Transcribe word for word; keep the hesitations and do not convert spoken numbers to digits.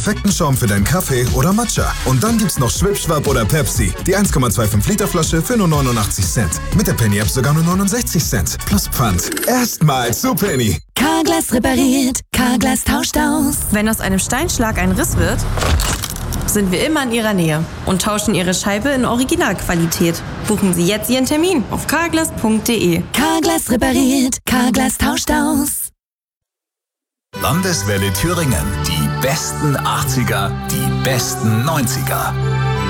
perfekten Schaum für deinen Kaffee oder Matcha. Und dann gibt's noch Schwipschwap oder Pepsi. Die eins Komma fünfundzwanzig Liter Flasche für nur neunundachtzig Cent. Mit der Penny App sogar nur neunundsechzig Cent. Plus Pfand. Erstmal zu Penny. Carglass repariert. Carglass tauscht aus. Wenn aus einem Steinschlag ein Riss wird, sind wir immer in Ihrer Nähe und tauschen Ihre Scheibe in Originalqualität. Buchen Sie jetzt Ihren Termin auf carglass punkt de. Carglass repariert. Carglass tauscht aus. Landeswelle Thüringen. Die besten achtziger, die besten neunziger.